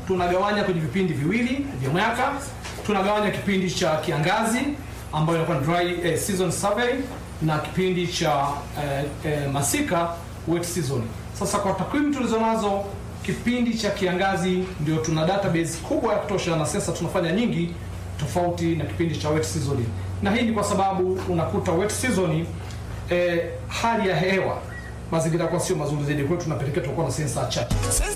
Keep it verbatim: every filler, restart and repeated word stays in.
tunagawanya kwenye vipindi viwili vya mwaka. Tunagawanya kipindi cha kiangazi ambayo inakuwa dry eh, season survey na kipindi cha eh, eh, masika wet season. Sasa kwa takwimu tulizonazo, kipindi cha kiangazi ndio tuna database kubwa ya kutosha na sasa tunafanya nyingi tofauti na kipindi cha wet season. Na hii ni kwa sababu unakuta wet season eh, hali ya hewa mazingira kwa sio mazuri zaidi, kwa hiyo tunapelekea tutakuwa na sensa chache.